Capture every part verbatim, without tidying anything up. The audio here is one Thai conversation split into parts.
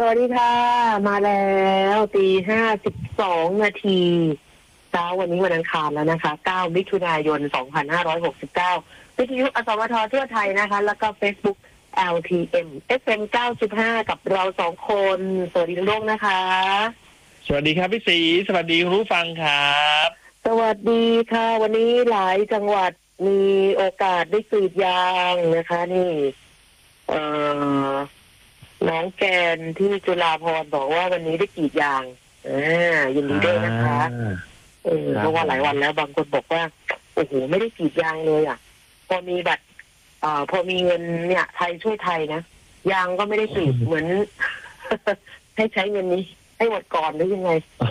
วัสดีค่ะมาแล้วตีห้าสิบสองนาทีเช้าวันนี้วันอังคารแล้วนะคะเก้ามิถุนายนสองพันห้าร้อยหกสิบเก้าวิทยุอสมททั่วไทยนะคะแล้วก็ Facebook แอล ที เอ็ม เอฟ เอ็ม เก้าจุดห้า กับเราสองคนสวัสดีทุกท่านนะคะสวัสดีครับพี่ศรีสวัสดีคุณผู้ฟังครับสวัสดีค่ะวันนี้หลายจังหวัดมีโอกาสได้กรีดยางนะคะนี่เอ่อน้องแกนที่จุฬาภรณ์บอกว่าวันนี้ได้กรีดยางอ่ายินดีด้วยนะคะเออเพราะว่าหลายวันแล้วบางคนบอกว่าโอ้โหไม่ได้กรีดยางเลยอ่ะพอมีบัตรอ่าพอมีเงินเนี่ยไทยช่วยไทยนะยางก็ไม่ได้กรีดเหมือน ให้ใช้เงินนี้ให้หมดก่อนหรือยังไง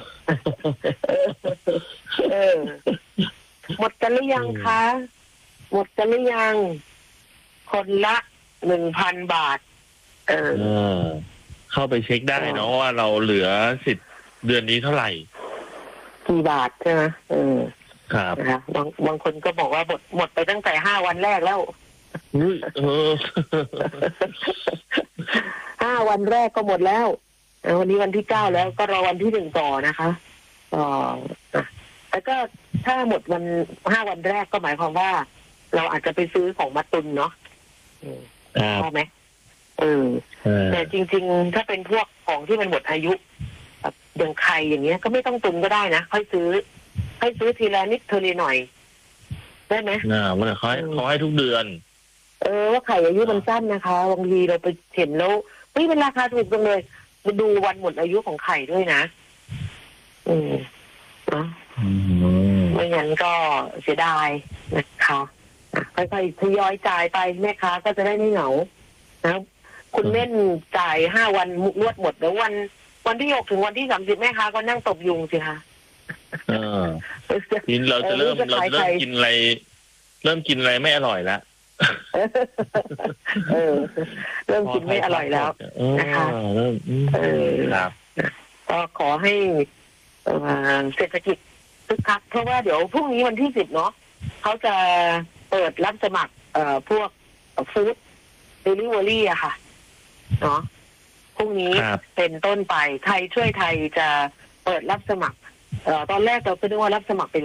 เออหมดกันหรือยังคะหมดกันหรือยังคนละหนึ่งพันบาทเออเออเข้าไปเช็คได้เนาะว่าเราเหลือสิทธิ์เดือนนี้เท่าไหร่กี่บาทใช่ไหมเออครับนะคะบางบางคนก็บอกว่าหมดหมดไปตั้งแต่ห้าวันแรกแล้วเออห้าวันแรกก็หมดแล้ววันนี้วันที่เก้าแล้วก็รอวันที่หนึ่งต่อนะคะอ๋อแต่ก็ถ้าหมดวันห้าวันแรกก็หมายความว่าเราอาจจะไปซื้อของมาตุนเนาะใช่ไหมเออแต่จริงๆถ้าเป็นพวกของที่มันหมดอายุแบบอย่างไข่อย่างเงี้ยก็ไม่ต้องตุนก็ได้นะค่อยซื้อค่อยซื้อทีละนิดทีละหน่อยได้ไหมน่ามันเขาให้เขาให้ทุกเดือนเออว่าไข่อายุมันสั้นนะคะบางทีเราไปเห็นแล้วเฮ้ยเป็นราคาถูกจังเลยมาดูวันหมดอายุของไข่ด้วยนะอืมนะไม่งั้นก็เสียดายนะคะค่อยๆทยอยจ่ายไปแม่ค้าก็จะได้ไม่เหงานะคุณเม่นจ่ายห้าวันรวดหมดแล้ววันวันที่หกถึงวันที่สามสิบแม่ค้าก็นั่งตบยุงสิคะเออกินเราจะเริ่มเราจะเริ่มกินอะไรเริ่มกินอะไรไม่อร่อยแล้วเออเริ่มกินไม่อร่อยแล้วนะคะเออก็ขอให้เศรษฐกิจคึกคักเพราะว่าเดี๋ยวพรุ่งนี้วันที่สิบเนาะเขาจะเปิดรับสมัครเอ่อพวกฟู้ดเดลิเวอรี่อะค่ะเนาะพรุ่งนี้เป็นต้นไปไทยช่วยไทยจะเปิดรับสมัครเอ่อตอนแรกเราก็นึกว่ารับสมัครเป็น